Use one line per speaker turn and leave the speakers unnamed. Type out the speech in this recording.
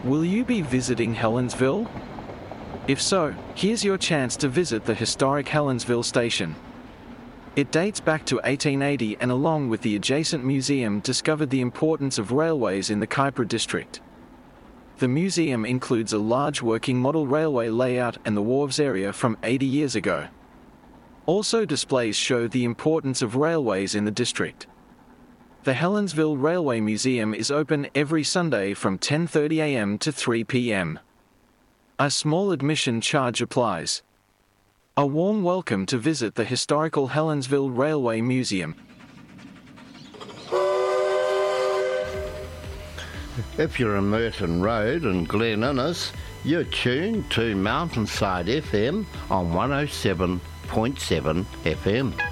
Will you be visiting Helensville? If so, here's your chance to visit the historic Helensville station. It dates back to 1880 and along with the adjacent museum discovered the importance of railways in the Kaipara district. The museum includes a large working model railway layout and the wharves area from 80 years ago. Also displays show the importance of railways in the district. The Helensville Railway Museum is open every Sunday from 10:30 a.m. to 3 p.m. A small admission charge applies. A warm welcome to visit the historical Helensville Railway Museum.
If you're in Merton Road and Glen Innes, you're tuned to Mountainside FM on 107.7 FM.